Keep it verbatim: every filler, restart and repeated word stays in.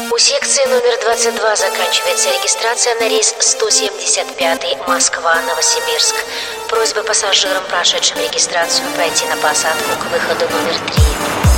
У секции номер двадцать два заканчивается регистрация на рейс сто семьдесят пять Москва-Новосибирск. Просьба пассажирам, прошедшим регистрацию, пройти на посадку к выходу номер три.